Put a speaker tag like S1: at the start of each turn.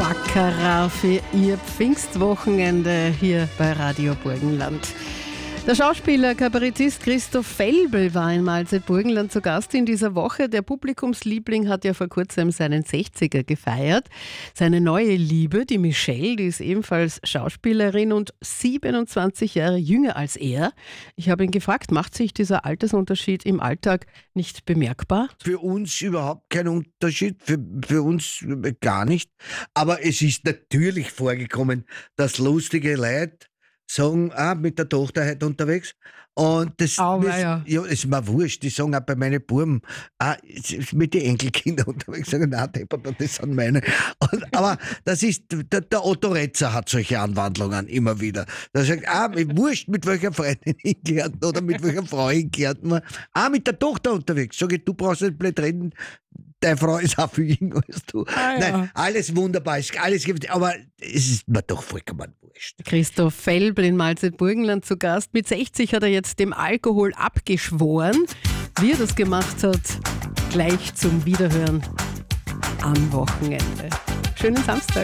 S1: Baccarat für Ihr Pfingstwochenende hier bei Radio Burgenland. Der Schauspieler, Kabarettist Christoph Felbl war in Malzeit-Burgenland zu Gast in dieser Woche. Der Publikumsliebling hat ja vor kurzem seinen 60er gefeiert. Seine neue Liebe, die Michelle, die ist ebenfalls Schauspielerin und 27 Jahre jünger als er. Ich habe ihn gefragt, macht sich dieser Altersunterschied im Alltag nicht bemerkbar?
S2: Für uns überhaupt kein Unterschied, für uns gar nicht. Aber es ist natürlich vorgekommen, dass lustige Leute sagen, mit der Tochter heute unterwegs. Und das ist mir wurscht. Die sagen auch bei meinen Buben, mit den Enkelkindern unterwegs, sagen, nein, Deppert, das sind meine. Aber das ist, der Otto Retzer hat solche Anwandlungen immer wieder. Der sagt, wurscht, mit welcher Freundin in Kärnten oder mit welcher Frau in Kärnten. Mit der Tochter unterwegs. Sag ich, du brauchst nicht blöd reden, deine Frau ist auch viel jünger als du. Nein, alles wunderbar, alles gibt, aber es ist mir doch vollkommen wurscht.
S1: Christoph Felbl in Malzeit-Burgenland zu Gast. Mit 60 hat er jetzt dem Alkohol abgeschworen. Wie er das gemacht hat, gleich zum Wiederhören am Wochenende. Schönen Samstag.